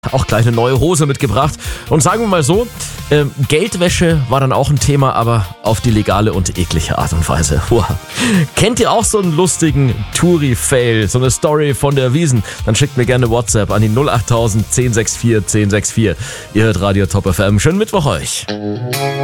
Auch gleich eine neue Hose mitgebracht. Und sagen wir mal so, Geldwäsche war dann auch ein Thema, aber auf die legale und eklige Art und Weise. Wow. Kennt ihr auch so einen lustigen Touri-Fail, so eine Story von der Wiesn? Dann schickt mir gerne WhatsApp an die 08000 1064 1064. Ihr hört Radio Top FM. Schönen Mittwoch euch.